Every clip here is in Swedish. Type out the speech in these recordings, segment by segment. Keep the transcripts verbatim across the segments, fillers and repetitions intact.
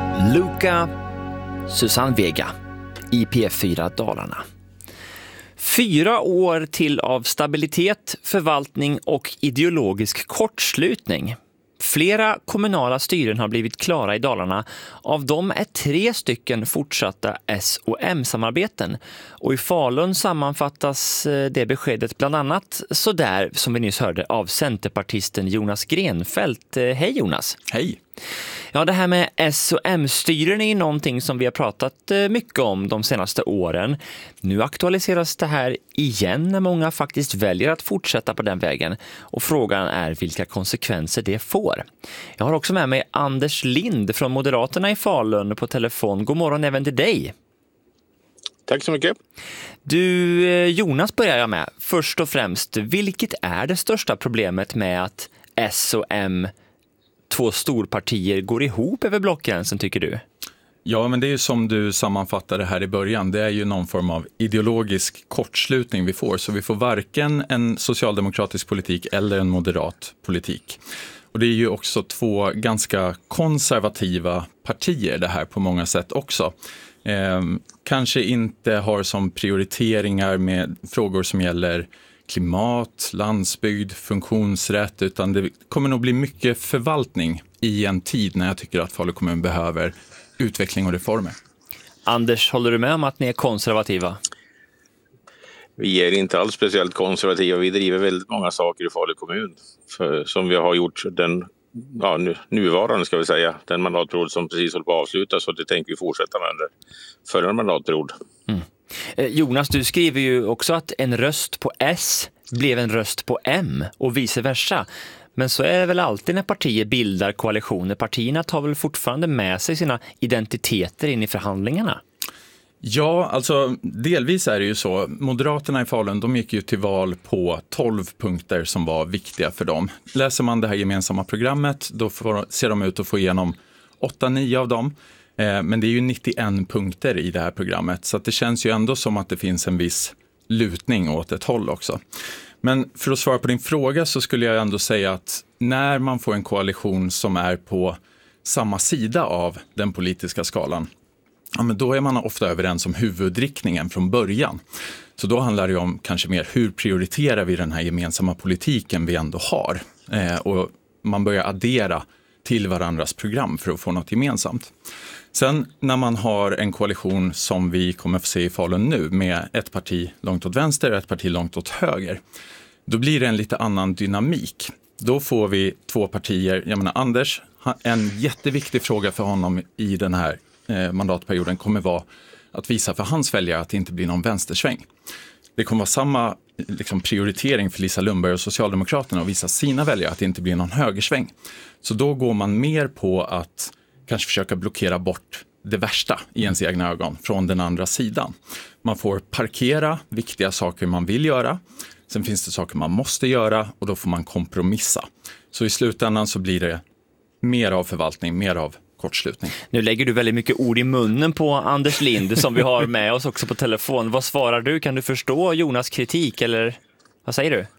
Luca Susanne Vega i P fyra Dalarna. Fyra år till av stabilitet, förvaltning och ideologisk kortslutning. Flera kommunala styren har blivit klara i Dalarna. Av dem är tre stycken fortsatta S- och M-samarbeten. Och i Falun sammanfattas det beskedet bland annat så där som vi nyss hörde av centerpartisten Jonas Grenfeldt. Hej Jonas! Hej! Ja, det här med S- och M-styren är ju någonting som vi har pratat mycket om de senaste åren. Nu aktualiseras det här igen när många faktiskt väljer att fortsätta på den vägen. Och frågan är vilka konsekvenser det får. Jag har också med mig Anders Lind från Moderaterna i Falun på telefon. God morgon även till dig. Tack så mycket. Du, Jonas börjar jag med. Först och främst, vilket är det största problemet med att S och M, två storpartier, går ihop över blockgränsen tycker du? Ja, men det är ju som du sammanfattade här i början. Det är ju någon form av ideologisk kortslutning vi får. Så vi får varken en socialdemokratisk politik eller en moderat politik. Och det är ju också två ganska konservativa partier det här på många sätt också. Eh, kanske inte har som prioriteringar med frågor som gäller klimat, landsbygd, funktionsrätt, utan det kommer nog bli mycket förvaltning i en tid när jag tycker att Falu kommun behöver utveckling och reformer. Anders, håller du med om att ni är konservativa? Vi är inte alls speciellt konservativa. Vi driver väldigt många saker i Falu kommun för, som vi har gjort den ja, nu, nuvarande ska vi säga, den mandatperiod som precis håller på att avslutas, så det tänker vi fortsätta med under förra mandatperiod. Mm. Eh, Jonas, du skriver ju också att en röst på S blev en röst på M och vice versa. Men så är det väl alltid när partier bildar koalitioner. Partierna tar väl fortfarande med sig sina identiteter in i förhandlingarna? Ja, alltså delvis är det ju så. Moderaterna i Falun, de gick ju till val på tolv punkter som var viktiga för dem. Läser man det här gemensamma programmet, då får, ser de ut att få igenom åtta nio av dem. Eh, men det är ju nittioen punkter i det här programmet, så att det känns ju ändå som att det finns en viss lutning åt ett håll också. Men för att svara på din fråga så skulle jag ändå säga att när man får en koalition som är på samma sida av den politiska skalan, ja, men då är man ofta överens om huvudriktningen från början. Så då handlar det om kanske mer hur prioriterar vi den här gemensamma politiken vi ändå har. Eh, och man börjar addera till varandras program för att få något gemensamt. Sen när man har en koalition som vi kommer att få se i Falun nu med ett parti långt åt vänster och ett parti långt åt höger, då blir det en lite annan dynamik. Då får vi två partier, jag menar Anders, en jätteviktig fråga för honom i den här mandatperioden kommer vara att visa för hans väljare att det inte blir någon vänstersväng. Det kommer vara samma liksom, prioritering för Lisa Lundberg och Socialdemokraterna att visa sina väljare att det inte blir någon högersväng. Så då går man mer på att kanske försöka blockera bort det värsta i ens egna ögon från den andra sidan. Man får parkera viktiga saker man vill göra. Sen finns det saker man måste göra och då får man kompromissa. Så i slutändan så blir det mer av förvaltning, mer av kortslutning. Nu lägger du väldigt mycket ord i munnen på Anders Lind som vi har med oss också på telefon. Vad svarar du? Kan du förstå Jonas kritik eller vad säger du?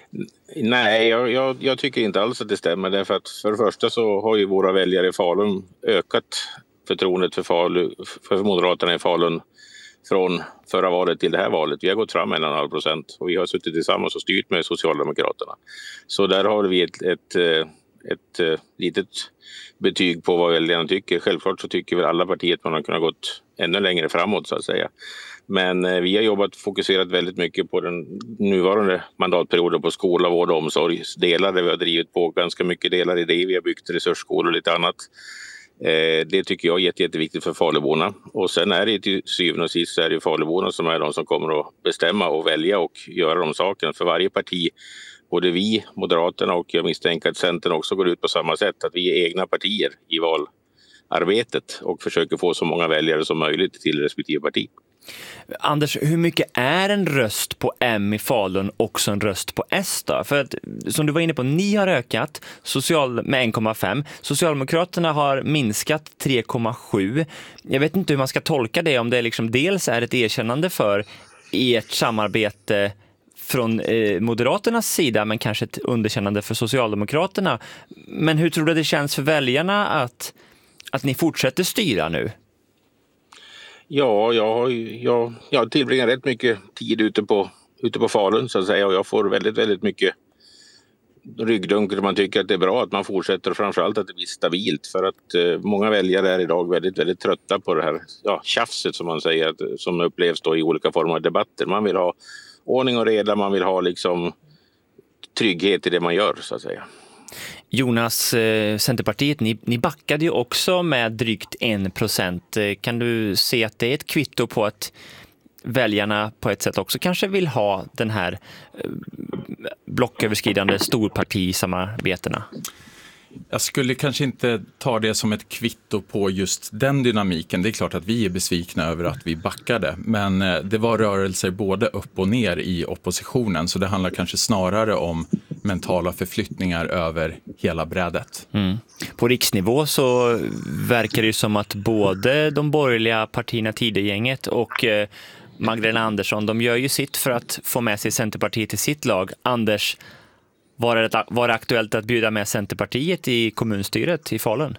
Nej, jag, jag, jag tycker inte alls att det stämmer. Därför att för det första så har ju våra väljare i Falun ökat förtroendet för, Falu, för Moderaterna i Falun från förra valet till det här valet. Vi har gått fram en och en halv procent och vi har suttit tillsammans och styrt med Socialdemokraterna. Så där har vi ett, ett, ett, ett litet betyg på vad väljarna tycker. Självklart så tycker väl alla partier att man har kunnat gått ännu längre framåt så att säga. Men eh, vi har jobbat fokuserat väldigt mycket på den nuvarande mandatperioden på skola, vård och omsorgsdelar där vi har drivit på ganska mycket delar i det. Vi har byggt resursskolor och lite annat. Eh, det tycker jag är jätte, jätteviktigt för Faluborna. Och sen är det till syvende och sist så är det Faluborna som är de som kommer att bestämma och välja och göra de sakerna. För varje parti, både vi, Moderaterna och jag misstänker att Centern också går ut på samma sätt. Att vi är egna partier i valarbetet och försöker få så många väljare som möjligt till respektive parti. Anders, hur mycket är en röst på M i Falun också en röst på S då? För att, som du var inne på, ni har ökat social med en komma fem. Socialdemokraterna har minskat tre komma sju. Jag vet inte hur man ska tolka det, om det liksom dels är ett erkännande för ert samarbete från eh, Moderaternas sida, men kanske ett underkännande för Socialdemokraterna. Men hur tror du det känns för väljarna att att ni fortsätter styra nu? Ja, jag, har ju- jag, jag tillbringar rätt mycket tid ute på, ute på Falun så att säga, och jag får väldigt, väldigt mycket ryggdunk när man tycker att det är bra att man fortsätter och framförallt att det blir stabilt, för att eh, många väljare är idag väldigt, väldigt trötta på det här ja, tjafset som man säger, att, som upplevs då i olika former av debatter. Man vill ha ordning och reda, man vill ha liksom trygghet i det man gör så att säga. Jonas, eh, Centerpartiet, ni, ni backade ju också med drygt en procent. Kan du se att det är ett kvitto på att väljarna på ett sätt också kanske vill ha den här eh, blocköverskridande storpartisamarbetena? Jag skulle kanske inte ta det som ett kvitto på just den dynamiken. Det är klart att vi är besvikna över att vi backade. Men det var rörelser både upp och ner i oppositionen. Så det handlar kanske snarare om mentala förflyttningar över hela brädet. Mm. På riksnivå så verkar det ju som att både de borgerliga partierna, Tidögänget och eh, Magdalena Andersson, de gör ju sitt för att få med sig Centerpartiet i sitt lag. Anders, var det, var det aktuellt att bjuda med Centerpartiet i kommunstyret i Falun?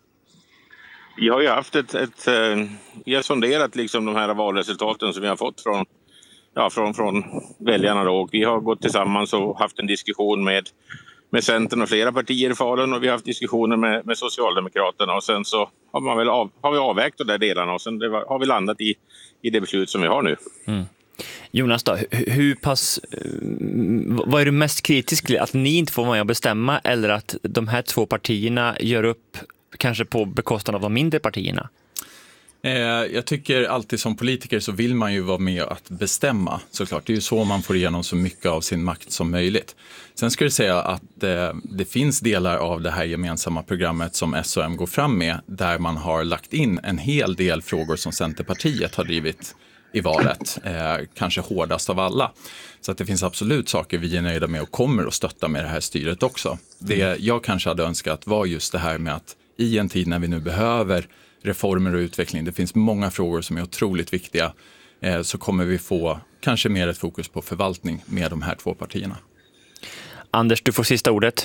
Vi har ju haft ett, ett eh, vi har sonderat liksom de här valresultaten som vi har fått från, ja, från, från väljarna då, och vi har gått tillsammans och haft en diskussion med, med Centern och flera partier i Falun, och vi har haft diskussioner med, med Socialdemokraterna, och sen så har, man väl av, har vi avvägt de där delarna, och sen det var, har vi landat i, i det beslut som vi har nu. Mm. Jonas då, hur pass, vad är du mest kritisk till? Att ni inte får vara med och bestämma, eller att de här två partierna gör upp kanske på bekostnad av de mindre partierna? Eh, jag tycker alltid som politiker så vill man ju vara med att bestämma, såklart. Det är ju så man får igenom så mycket av sin makt som möjligt. Sen ska jag säga att eh, det finns delar av det här gemensamma programmet som S och M går fram med, där man har lagt in en hel del frågor som Centerpartiet har drivit i valet, eh, kanske hårdast av alla. Så att det finns absolut saker vi är nöjda med och kommer att stötta med det här styret också. Det jag kanske hade önskat var just det här med att i en tid när vi nu behöver reformer och utveckling, det finns många frågor som är otroligt viktiga, eh, så kommer vi få kanske mer ett fokus på förvaltning med de här två partierna. Anders, du får sista ordet.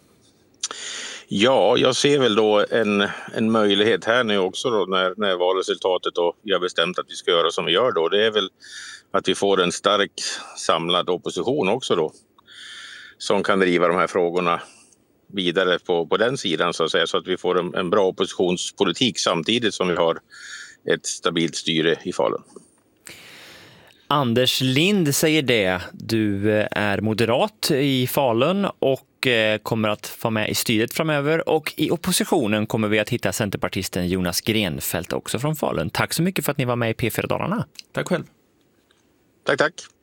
Ja, jag ser väl då en, en möjlighet här nu också då, när, när valresultatet och vi har bestämt att vi ska göra som vi gör då. Det är väl att vi får en stark samlad opposition också då, som kan driva de här frågorna vidare på, på den sidan så att säga, så att vi får en, en bra oppositionspolitik samtidigt som vi har ett stabilt styre i Falun. Anders Lind säger det. Du är moderat i Falun och kommer att vara med i styret framöver, och i oppositionen kommer vi att hitta centerpartisten Jonas Grenfeldt också från Falun. Tack så mycket för att ni var med i P fyra Dalarna. Tack själv. Tack, tack.